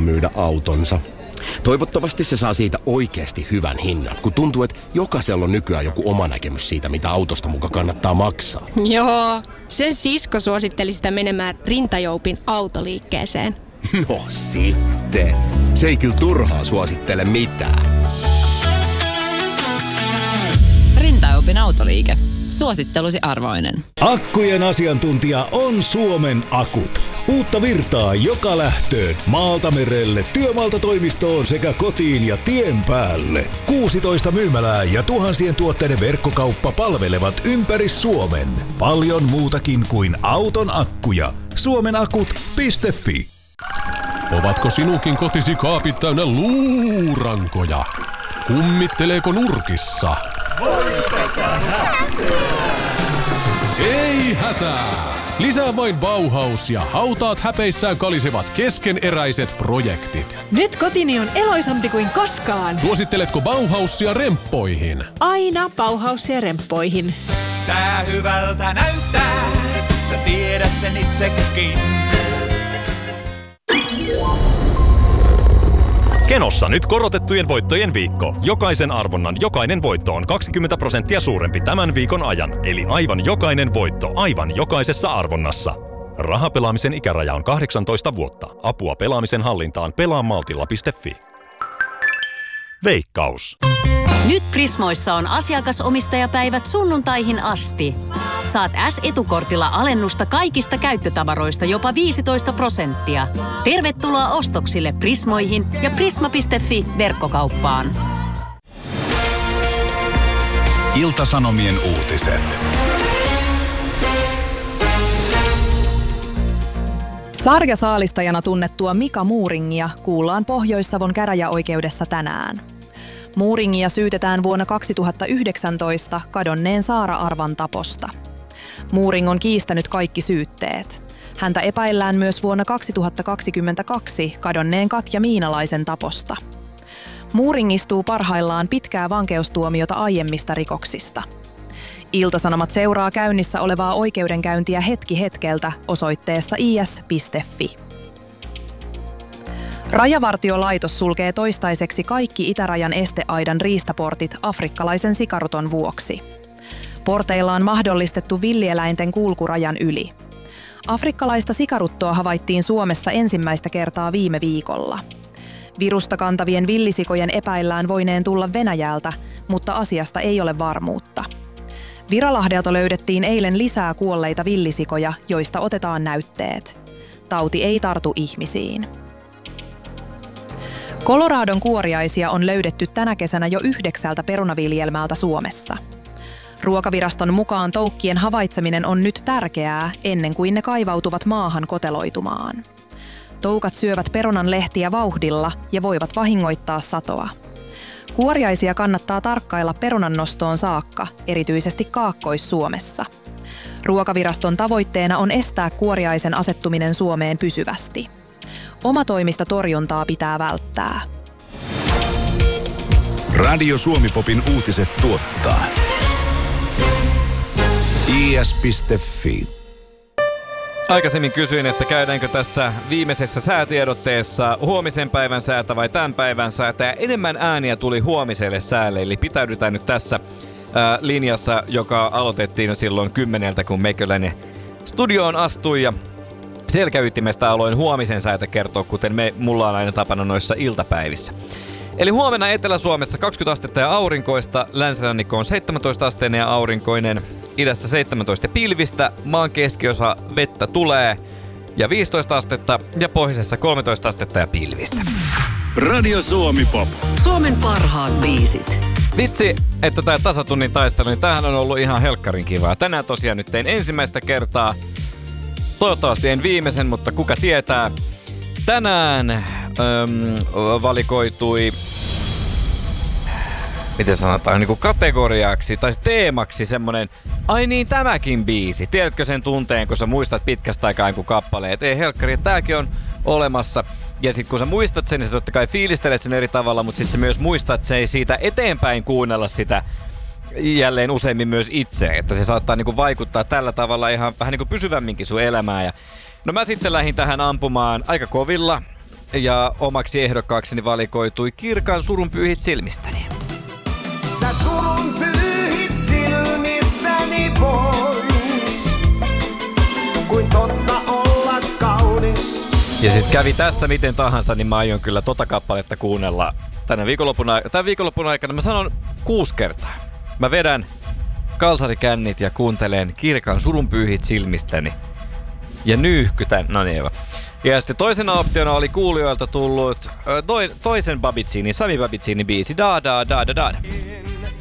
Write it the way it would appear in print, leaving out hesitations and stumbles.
myydä autonsa. Toivottavasti se saa siitä oikeasti hyvän hinnan, kun tuntuu, että jokaisella on nykyään joku oma näkemys siitä, mitä autosta muka kannattaa maksaa. Joo, sen sisko suositteli sitä menemään Rintajoupin autoliikkeeseen. No sitten. Se ei kyllä turhaa suosittele mitään. Rintajoupin autoliike. Suosittelusi arvoinen. Akkujen asiantuntija on Suomen Akut. Uutta virtaa joka lähtöön, maalta merelle, työmaalta toimistoon sekä kotiin ja tien päälle. 16 myymälää ja tuhansien tuotteiden verkkokauppa palvelevat ympäri Suomen. Paljon muutakin kuin auton akkuja. Suomenakut.fi. Ovatko sinunkin kotisi kaapit täynnä luurankoja? Kummitteleeko nurkissa? Ei hätää! Lisää vain Bauhaus ja hautaat häpeissään kalisevat keskeneräiset projektit. Nyt kotini on eloisampi kuin koskaan. Suositteletko Bauhausia remppoihin? Aina Bauhausia remppoihin. Tää hyvältä näyttää, sä tiedät sen itsekin. Kenossa nyt korotettujen voittojen viikko. Jokaisen arvonnan jokainen voitto on 20% suurempi tämän viikon ajan. Eli aivan jokainen voitto aivan jokaisessa arvonnassa. Rahapelaamisen ikäraja on 18 vuotta. Apua pelaamisen hallintaan pelaamaltilla.fi. Veikkaus. Nyt Prismoissa on asiakasomistajapäivät sunnuntaihin asti. Saat S-etukortilla alennusta kaikista käyttötavaroista jopa 15%. Tervetuloa ostoksille Prismoihin ja prisma.fi verkkokauppaan. Ilta-Sanomien uutiset. Sarjasaalistajana tunnettua Mika Muuringia kuullaan Pohjois-Savon käräjäoikeudessa tänään. Muuringia syytetään vuonna 2019 kadonneen Saara Arvan taposta. Muuring on kiistänyt kaikki syytteet. Häntä epäillään myös vuonna 2022 kadonneen Katja Miinalaisen taposta. Muuring istuu parhaillaan pitkää vankeustuomiota aiemmista rikoksista. Ilta-Sanomat seuraa käynnissä olevaa oikeudenkäyntiä hetki hetkeltä osoitteessa is.fi. Rajavartiolaitos sulkee toistaiseksi kaikki itärajan esteaidan riistaportit afrikkalaisen sikaruton vuoksi. Porteilla on mahdollistettu villieläinten kulku rajan yli. Afrikkalaista sikaruttoa havaittiin Suomessa ensimmäistä kertaa viime viikolla. Virusta kantavien villisikojen epäillään voineen tulla Venäjältä, mutta asiasta ei ole varmuutta. Viralahdelta löydettiin eilen lisää kuolleita villisikoja, joista otetaan näytteet. Tauti ei tartu ihmisiin. Coloradon kuoriaisia on löydetty tänä kesänä jo 9 perunaviljelmältä Suomessa. Ruokaviraston mukaan toukkien havaitseminen on nyt tärkeää ennen kuin ne kaivautuvat maahan koteloitumaan. Toukat syövät perunan lehtiä vauhdilla ja voivat vahingoittaa satoa. Kuoriaisia kannattaa tarkkailla perunan nostoon saakka, erityisesti Kaakkois-Suomessa. Ruokaviraston tavoitteena on estää kuoriaisen asettuminen Suomeen pysyvästi. Omatoimista torjuntaa pitää välttää. Radio Suomi-popin uutiset tuottaa is.fi. Aikaisemmin kysyin, että käydäänkö tässä viimeisessä säätiedotteessa huomisen päivän säätä vai tämän päivän säätä. Ja enemmän ääniä tuli huomiselle säälle, eli pitäydytään nyt tässä linjassa, joka aloitettiin jo silloin 10, kun meikäläinen studioon astui. Ja selkäytimestä aloin huomisen säätä kertoa, kuten mulla on aina tapana noissa iltapäivissä. Eli huomenna Etelä-Suomessa 20 astetta ja aurinkoista, länsirannikko on 17 asteinen ja aurinkoinen, idässä 17 pilvistä, maan keskiosa vettä tulee ja 15 astetta ja pohjoisessa 13 astetta ja pilvistä. Radio Suomi Pop. Suomen parhaat biisit. Vitsi, että tää tasatunnin taistelu, niin tämähän on ollut ihan helkkarin kivaa. Tänään tosiaan nyt tein ensimmäistä kertaa. Toivottavasti en viimeisen, mutta kuka tietää. Tänään valikoitui, miten sanotaan, niin kuin kategoriaksi tai teemaksi semmonen, ai niin tämäkin biisi. Tiedätkö sen tunteen, kun sä muistat pitkästä aikaa jonkun kappaleen, että ei helkkari, tääkin on olemassa. Ja sit kun sä muistat sen, niin sä totta kai fiilistelet sen eri tavalla, mutta sit sä myös muistat sen siitä eteenpäin kuunnella sitä jälleen useimmin myös itse, että se saattaa niinku vaikuttaa tällä tavalla ihan vähän niinku pysyvämminkin sun elämään. Ja no mä sitten lähdin tähän ampumaan aika kovilla. ja omaksi ehdokkaakseni valikoitui Kirkan surun pyyhit silmistäni. Sä surun pyyhit silmistäni pois, kuin totta olla kaunis. Ja siis kävi tässä miten tahansa, niin mä aion kyllä tota kappaletta kuunnella tämän viikonlopun aikana. Mä sanon 6 kertaa. Mä vedän kalsarikännit ja kuuntelen Kirkan surun pyyhit silmistäni. Ja nyyhkytän, no niin. Ja sitten toisena optiona oli kuulijoilta tullut toisen Babicinin, Sami Babicinin biisi Da Da Da Da Da.